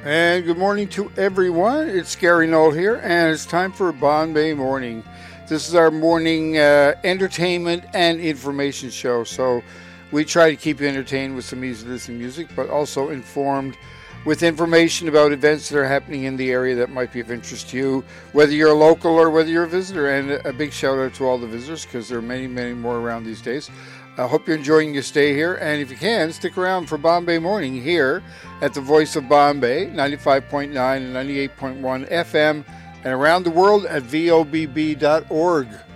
And good morning to everyone. It's Gary Knoll here, and it's time for Bombay Morning. This is our morning entertainment and information show. So we try to keep you entertained with some easy listening music, but also informed with information about events that are happening in the area that might be of interest to you, whether you're a local or whether you're a visitor. And a big shout out to all the visitors, because there are many, many more around these days. I hope you're enjoying your stay here, and if you can, stick around for Bombay Morning here at the Voice of Bombay, 95.9 and 98.1 FM, and around the world at vobb.org.